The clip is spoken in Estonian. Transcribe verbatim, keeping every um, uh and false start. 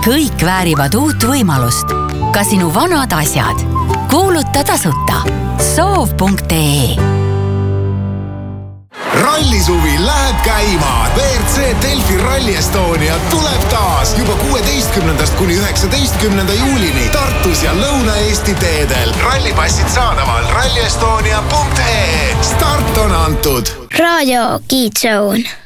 Kõik väärivad uut võimalust. Ka sinu vanad asjad. Kuuluta tasuta. soov punkt ee. Rallisuvi läheb käima. V R C Delfi Rally Estonia tuleb taas juba kuueteistkümnendast kuni üheksateistkümnenda juulini Tartus ja Lõuna-Eesti teedel. Rallipassid saadaval rallyestonia punkt ee. Start on antud. Raadio Kids Zone.